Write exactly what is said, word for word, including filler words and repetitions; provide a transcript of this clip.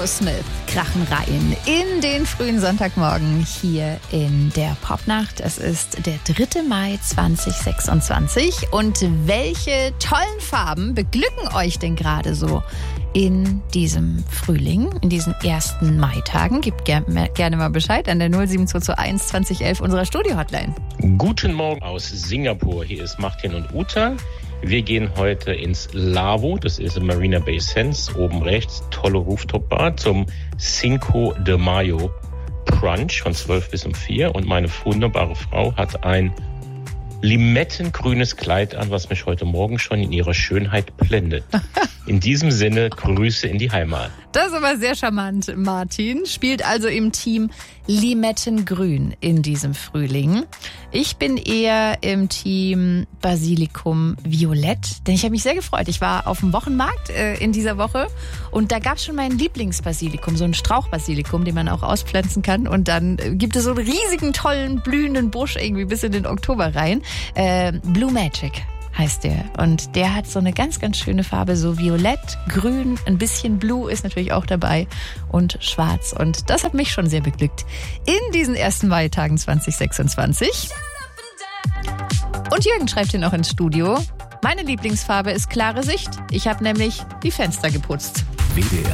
Aerosmith krachen rein in den frühen Sonntagmorgen hier in der Popnacht. Es ist der dritte Mai zweitausendsechsundzwanzig. Und welche tollen Farben beglücken euch denn gerade so in diesem Frühling, in diesen ersten Maitagen? Gebt ger- gerne mal Bescheid an der null sieben zwei zwei eins zwanzig elf unserer Studio-Hotline. Guten Morgen aus Singapur. Hier ist Martin und Uta. Wir gehen heute ins Lavo, das ist in Marina Bay Sands, oben rechts, tolle Rooftop-Bar, zum Cinco de Mayo Brunch von zwölf bis um vier. Und meine wunderbare Frau hat ein limettengrünes Kleid an, was mich heute Morgen schon in ihrer Schönheit blendet. In diesem Sinne, Grüße in die Heimat. Das ist aber sehr charmant, Martin. Spielt also im Team Limettengrün in diesem Frühling. Ich bin eher im Team Basilikum Violett, denn ich habe mich sehr gefreut. Ich war auf dem Wochenmarkt äh, in dieser Woche und da gab es schon meinen Lieblingsbasilikum, so einen Strauchbasilikum, den man auch auspflanzen kann. Und dann äh, gibt es so einen riesigen, tollen, blühenden Busch irgendwie bis in den Oktober rein. Äh, Blue Magic heißt der. Und der hat so eine ganz, ganz schöne Farbe, so violett, grün, ein bisschen blue ist natürlich auch dabei und schwarz. Und das hat mich schon sehr beglückt in diesen ersten Maitagen zweitausendsechsundzwanzig. Und Jürgen schreibt hier noch ins Studio: Meine Lieblingsfarbe ist klare Sicht. Ich habe nämlich die Fenster geputzt. W D R